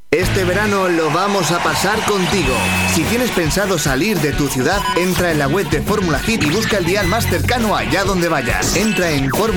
Este verano lo vamos a pasar contigo. Si tienes pensado salir de tu ciudad, entra en la web de Fórmula Hit y busca el dial más cercano allá donde vayas. Entra en